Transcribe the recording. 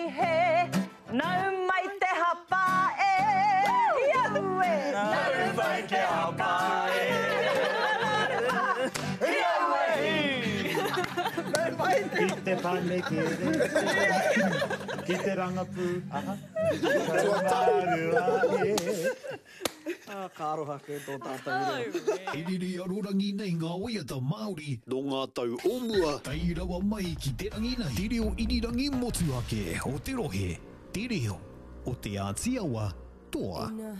He, nau mai te hapa e. Hiaue. Nau mai te hapa e. Ki te panekere, ki te rangapū, aha, tamarua e. Kāroha ke tō tātou ira. Iriri arorangi nei ngā waiata Māori no ngā tau omua. Kai rawa mai ki te rangi nei. Te reo irirangi motu ake o te rohe. Te reo o te Ātiawa toa.